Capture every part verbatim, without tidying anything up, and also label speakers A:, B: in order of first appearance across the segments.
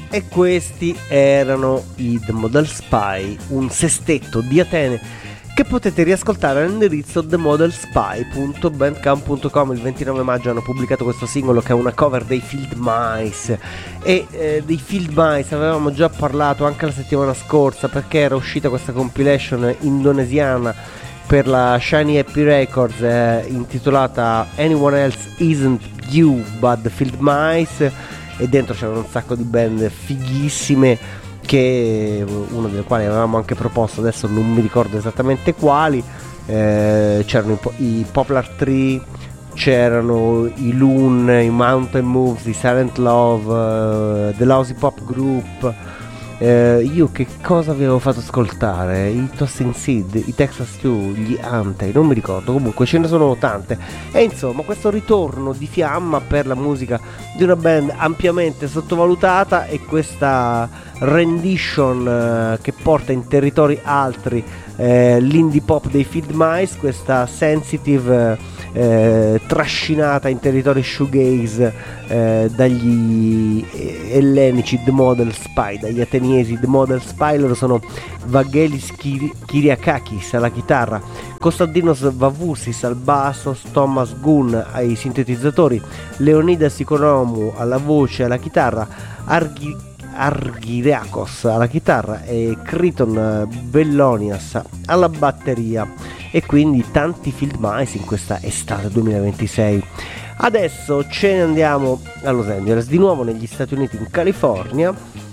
A: E questi erano i The Model Spy, un sestetto di Atene che potete riascoltare all'indirizzo the model spy punto bandcamp punto com. Il ventinove maggio hanno pubblicato questo singolo che è una cover dei Field Mice. E eh, dei Field Mice avevamo già parlato anche la settimana scorsa, perché era uscita questa compilation indonesiana per la Shiny Happy Records eh, intitolata Anyone Else Isn't You But The Field Mice, e dentro c'erano un sacco di band fighissime, che una delle quali avevamo anche proposto, adesso non mi ricordo esattamente quali. Eh, c'erano i, po- i Poplar Tree, c'erano i Loon, i Mountain Moves, i Silent Love, uh, The Lousy Pop Group. Eh, io che cosa avevo fatto ascoltare? I Tossing Seed, i Texas Stew, gli Ante, non mi ricordo, comunque ce ne sono tante. E insomma, questo ritorno di fiamma per la musica di una band ampiamente sottovalutata, e questa rendition eh, che porta in territori altri eh, l'indie pop dei Field Mice, questa sensitive eh, trascinata in territori shoegaze eh, dagli ellenici The Model Spy, dagli ateniesi The Model Spy. Loro sono Vangelis Kyriakakis alla chitarra, Konstantinos Vavousis al basso, Thomas Gunn ai sintetizzatori, Leonidas Ikonomou alla voce e alla chitarra, Arghi Argyriakos alla chitarra e Kriton Bellonias alla batteria. E quindi tanti Field Mice in questa estate duemilaventisei. Adesso ce ne andiamo a Los Angeles, di nuovo negli Stati Uniti, in California,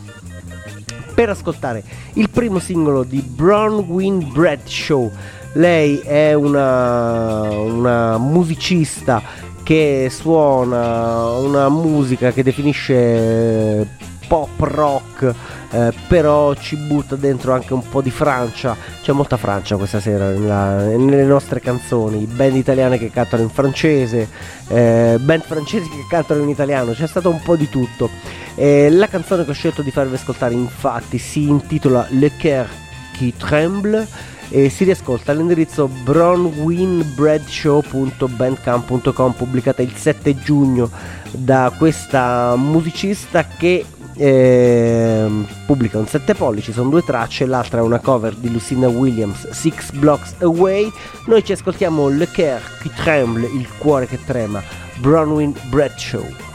A: per ascoltare il primo singolo di Bronwyn Bradshaw. Lei è una, una musicista che suona una musica che definisce pop rock, eh, però ci butta dentro anche un po' di Francia. C'è molta Francia questa sera nella, nelle nostre canzoni, band italiane che cantano in francese, eh, band francesi che cantano in italiano, c'è stato un po' di tutto. Eh, la canzone che ho scelto di farvi ascoltare infatti si intitola Le Coeur qui Tremble e si riascolta all'indirizzo bronwyn bradshaw punto bandcamp punto com, pubblicata il sette giugno da questa musicista che Eh, pubblica un sette pollici, sono due tracce, l'altra è una cover di Lucinda Williams, Six Blocks Away. Noi ci ascoltiamo Le Coeur qui Tremble, il cuore che trema, Bronwyn Bradshaw.